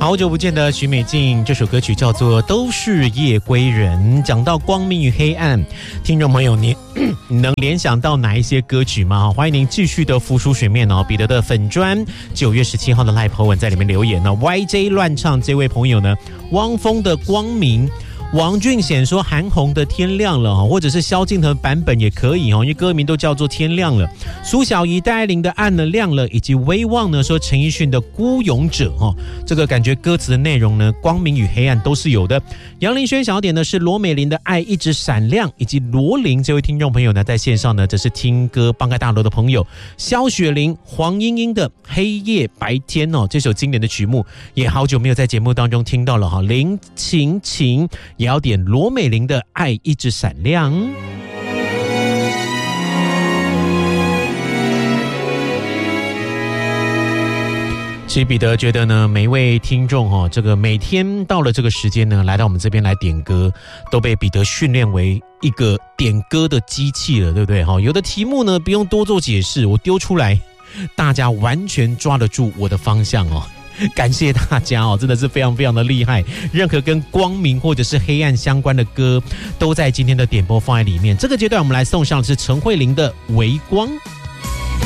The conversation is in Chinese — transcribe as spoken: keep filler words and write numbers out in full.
好久不见的许美静，这首歌曲叫做《都是夜归人》。讲到光明与黑暗，听众朋友你你能联想到哪一些歌曲吗？欢迎您继续的浮出水面哦。彼得的粉专九月十七号的 live po 文在里面留言呢。Y J 乱唱这位朋友呢，汪峰的《光明》。王俊显说韩红的天亮了，或者是萧敬腾版本也可以，因为歌名都叫做天亮了。苏小怡戴爱玲的暗了亮了，以及威望呢说陈奕迅的孤勇者，这个感觉歌词的内容呢光明与黑暗都是有的。杨林轩小点呢是罗美玲的爱一直闪亮，以及罗琳这位听众朋友呢在线上呢这是听歌帮开大楼的朋友萧雪玲黄莺莺的黑夜白天哦，这首经典的曲目也好久没有在节目当中听到了哈。林晴晴也要点罗美玲的爱一直闪亮。其实彼得觉得呢，每一位听众哦，这个每天到了这个时间呢，来到我们这边来点歌，都被彼得训练为一个点歌的机器了，对不对？有的题目呢不用多做解释，我丢出来，大家完全抓得住我的方向哦。感谢大家哦，真的是非常非常的厉害。任何跟光明或者是黑暗相关的歌，都在今天的点播放在里面。这个阶段我们来送上的是陈慧琳的《微光》。